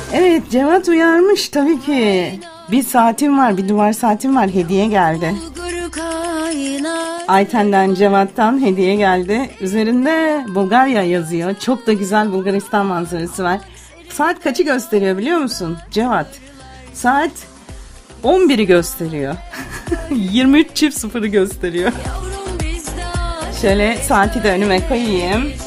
Evet, Cevat uyarmış tabii ki. Bir saatim var, bir duvar saatim var, hediye geldi. Ayten'den, Cevat'tan hediye geldi. Üzerinde Bulgarya yazıyor. Çok da güzel Bulgaristan manzarası var. Saat kaçı gösteriyor biliyor musun Cevat? Saat 11'i gösteriyor. 23.00'ı gösteriyor. Şöyle saati de önüme koyayım.